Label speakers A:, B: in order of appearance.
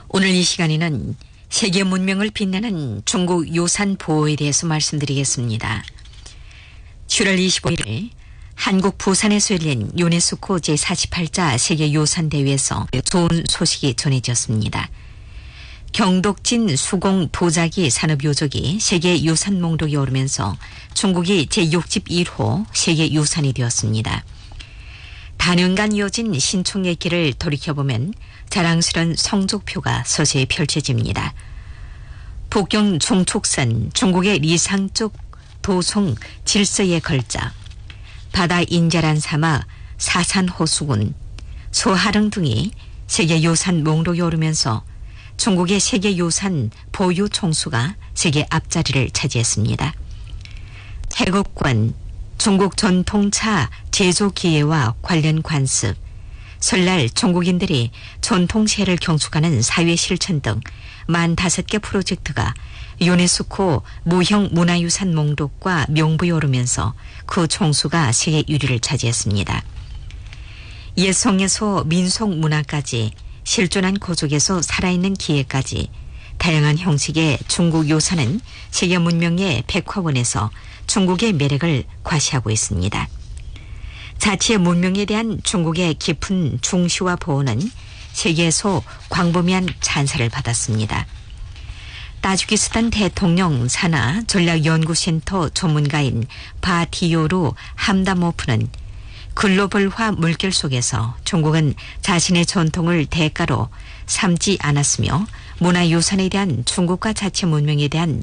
A: 오늘 이 시간에는 세계 문명을 빛내는 중국 유산 보호에 대해서 말씀드리겠습니다. 7월 25일 한국 부산에서 열린 유네스코 제48자 세계유산대회에서 좋은 소식이 전해졌습니다. 경독진 수공 도자기 산업요족이 세계유산 목록에 오르면서 중국이 제61호 세계유산이 되었습니다. 단연간 이어진 신총의 길을 돌이켜보면 자랑스러운 성적표가 서서히 펼쳐집니다. 북경 종촉산 중국의 리상쪽 도송 질서의 걸작, 바다 인자란 사막 사산호수군, 소하릉 등이 세계유산 목록에 오르면서 중국의 세계유산 보유 총수가 세계 앞자리를 차지했습니다. 태극권, 중국 전통차 제조 기회와 관련 관습, 설날 중국인들이 전통시를 경축하는 사회 실천 등 45개 프로젝트가 유네스코 무형 문화유산 목록과 명부에 오르면서 그 총수가 세계 1위를 차지했습니다. 예성에서 민속 문화까지 실존한 고족에서 살아있는 기회까지 다양한 형식의 중국 유산은 세계 문명의 백화원에서 중국의 매력을 과시하고 있습니다. 자치의 문명에 대한 중국의 깊은 중시와 보호는 세계에서 광범위한 찬사를 받았습니다. 타지키스탄 대통령 산하 전략연구센터 전문가인 바티요루 함다모프는 글로벌화 물결 속에서 중국은 자신의 전통을 대가로 삼지 않았으며 문화유산에 대한 중국과 자치 문명에 대한